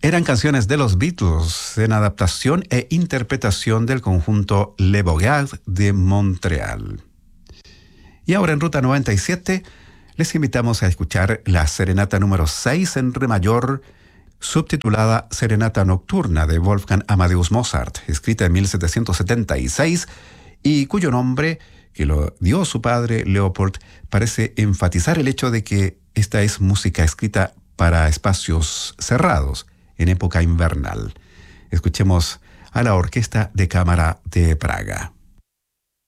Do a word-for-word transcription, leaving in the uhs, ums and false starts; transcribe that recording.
Eran canciones de los Beatles en adaptación e interpretación del conjunto Le Bourgeois de Montreal. Y ahora en Ruta noventa y siete les invitamos a escuchar la serenata número seis en re mayor, subtitulada Serenata Nocturna de Wolfgang Amadeus Mozart, escrita en mil setecientos setenta y seis y cuyo nombre, que lo dio su padre Leopold, parece enfatizar el hecho de que esta es música escrita para espacios cerrados en época invernal. Escuchemos a la Orquesta de Cámara de Praga.